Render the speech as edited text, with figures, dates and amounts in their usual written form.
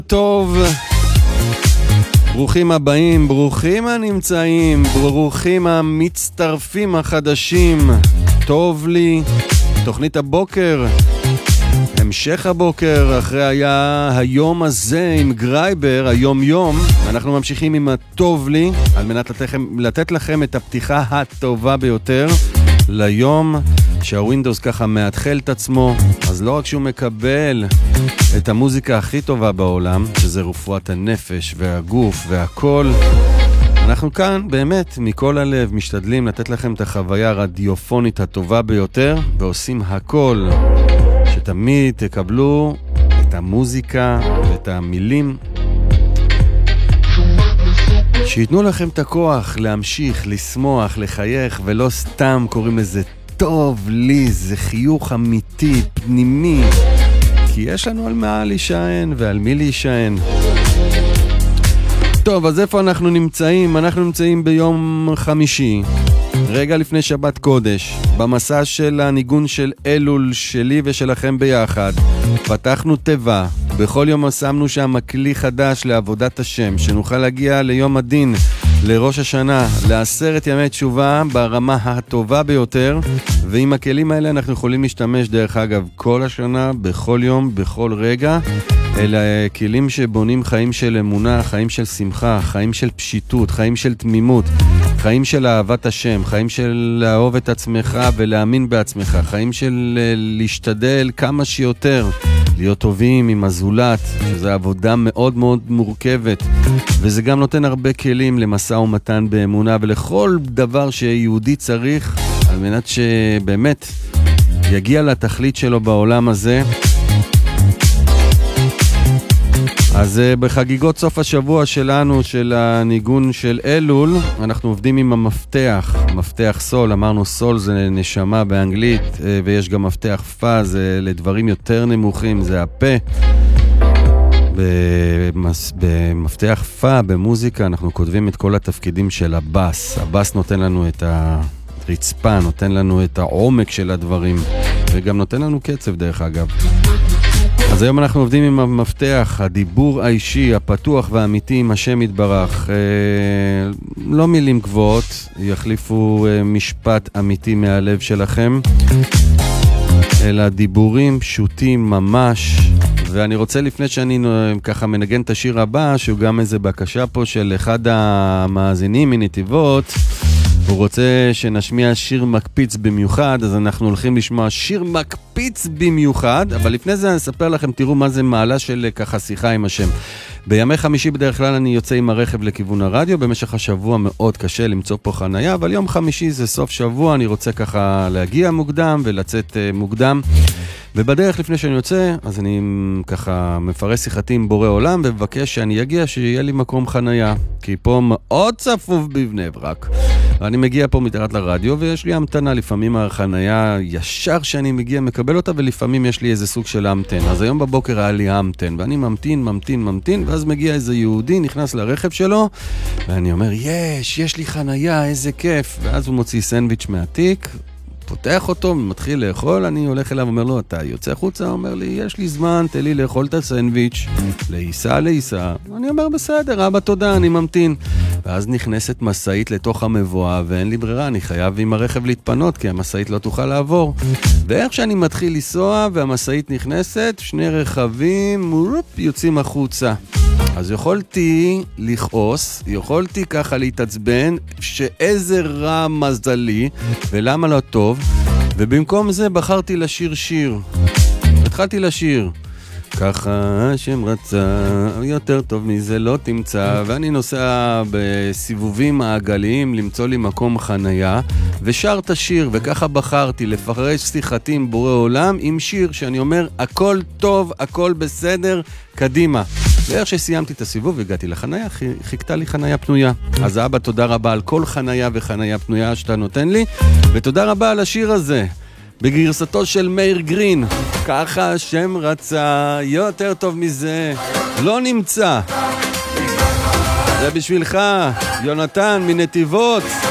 טוב, ברוכים הבאים, ברוכים הנמצאים, ברוכים המצטרפים החדשים. טוב לי, תוכנית הבוקר, המשך הבוקר אחרי היה היום הזה עם גרייבר, היום אנחנו ממשיכים עם הטוב לי על מנת לתת לכם את הפתיחה הטובה ביותר ליום שהווינדוס ככה מאתחל את עצמו. אז לא רק שהוא מקבל את המוזיקה הכי טובה בעולם, שזה רפואת הנפש והגוף והכל, אנחנו כאן באמת מכל הלב משתדלים לתת לכם את החוויה הרדיופונית הטובה ביותר, ועושים הכל שתמיד תקבלו את המוזיקה ואת המילים שיתנו לכם את הכוח להמשיך, לשמוח, לחייך, ולא סתם קוראים לזה טוב לי, זה חיוך אמיתי, פנימי, כי יש לנו על מה להישען ועל מי להישען. טוב, אז איפה אנחנו נמצאים? אנחנו נמצאים ביום חמישי, רגע לפני שבת קודש, במסע של הניגון של אלול שלי ושלכם ביחד. פתחנו טבע, בכל יום שמנו שם כלי חדש לעבודת השם, שנוכל להגיע ליום הדין, לראש השנה, ל10 ימי תשובה ברמה הטובה ביותר, ועם הכלים האלה אנחנו יכולים להשתמש דרך אגב כל השנה, בכל יום, בכל רגע. אלה כלים שבונים חיים של אמונה, חיים של שמחה, חיים של פשיטות, חיים של תמימות, חיים של אהבת השם, חיים של לאהוב את עצמך ולהאמין בעצמך, חיים של להשתדל כמה שיותר להיות טובים עם הזולת, שזו עבודה מאוד מאוד מורכבת, וזה גם נותן הרבה כלים למשא ומתן באמונה ולכל דבר שיהודי צריך על מנת שבאמת יגיע לתכלית שלו בעולם הזה. אז בחגיגות סוף השבוע שלנו, של הניגון של אלול, אנחנו עובדים עם המפתח, מפתח סול. אמרנו סול זה נשמה באנגלית, ויש גם מפתח פה, זה לדברים יותר נמוכים, זה הפה. במפתח פה, במוזיקה, אנחנו כותבים את כל התפקידים של הבאס. הבאס נותן לנו את הרצפה, נותן לנו את העומק של הדברים, וגם נותן לנו קצב דרך אגב. אז היום אנחנו עובדים עם המפתח, הדיבור האישי, הפתוח והאמיתי עם השם יתברך. לא מילים גבוהות, יחליפו משפט אמיתי מהלב שלכם, אלא דיבורים פשוטים ממש. ואני רוצה לפני שאני ככה מנגן את השיר הבא, שהוא גם איזה בקשה פה של אחד המאזינים מנתיבות, הוא רוצה שנשמיע שיר מקפיץ במיוחד, אז אנחנו הולכים לשמוע שיר מקפיץ במיוחד, אבל לפני זה אני אספר לכם, תראו מה זה מעלה של ככה שיחה עם השם. בימי חמישי בדרך כלל אני יוצא עם הרכב לכיוון הרדיו, במשך השבוע מאוד קשה למצוא פה חנייה, אבל יום חמישי זה סוף שבוע, אני רוצה ככה להגיע מוקדם ולצאת מוקדם, ובדרך לפני שאני יוצא, אז אני ככה מפרס שיחתי עם בורא עולם, ובבקש שאני אגיע שיהיה לי מקום חנייה, כי פה מאוד צפוף בבני ברק. ואני מגיע פה מתחת לרדיו, ויש לי המתנה, לפעמים החנייה ישר שאני מגיע מקבל אותה, ולפעמים יש לי איזה סוג של המתן. אז היום בבוקר היה לי המתן, ואני ממתין, ואז מגיע איזה יהודי, נכנס לרכב שלו, ואני אומר, יש לי חנייה, איזה כיף. ואז הוא מוציא סנדוויץ' מהתיק, פותח אותו ומתחיל לאכול, אני הולך אליו ואומר לו, אתה יוצא חוצה? הוא אומר לי, יש לי זמן, תן לי לאכול את הסנדוויץ', לעיסה. אני אומר, בסדר, אבא תודה, אני ממתין. ואז נכנסת מסעית לתוך המבואה, ואין לי ברירה, אני חייב עם הרכב להתפנות, כי המסעית לא תוכל לעבור. ואיך שאני מתחיל לנסוע, והמסעית נכנסת, שני רכבים, יוצאים החוצה. אז יכולתי לכעוס, יכולתי ככה להתעצבן, שאיזה רע מזלי, ולמה לא טוב, ובמקום זה בחרתי לשיר שיר. התחלתי לשיר. ככה השם רצה, יותר טוב מזה לא תמצא, ואני נוסע בסיבובים מעגליים למצוא לי מקום חנייה, ושר את השיר, וככה בחרתי לפרש שיחתי עם בורא עולם עם שיר שאני אומר, הכל טוב, הכל בסדר, קדימה. ואיך שסיימתי את הסיבוב והגעתי לחנייה, חיכתה לי חנייה פנויה. אז אבא, תודה רבה על כל חנייה וחנייה פנויה שאתה נותן לי, ותודה רבה על השיר הזה, בגרסתו של מאיר גרין. ככה השם רצה, יותר טוב מזה לא נמצא. זה בשבילך, יונתן מנתיבות.